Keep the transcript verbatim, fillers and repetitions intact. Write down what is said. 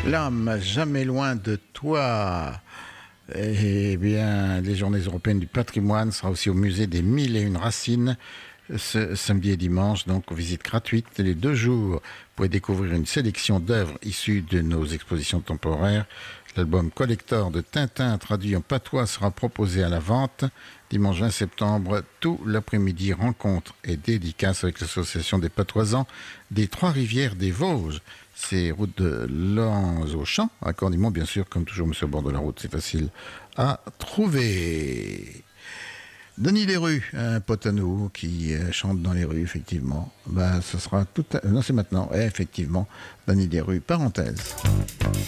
L'âme jamais loin de toi. Eh bien, les Journées européennes du patrimoine sera aussi au musée des Mille et Une Racines ce samedi et dimanche, donc visite gratuite les deux jours. Vous pouvez découvrir une sélection d'œuvres issues de nos expositions temporaires. L'album collector de Tintin traduit en patois sera proposé à la vente dimanche vingt septembre, tout l'après-midi. Rencontre et dédicace avec l'association des patoisans des Trois-Rivières des Vosges. C'est route de Lens au Champ, à Cornimont, bien sûr, comme toujours, monsieur au bord de la route, c'est facile à trouver. Denis Desrues, un pote à nous qui euh, chante dans les rues, effectivement. Ben, ce sera tout à... Non, c'est maintenant, eh, effectivement. Denis Desrues, parenthèse.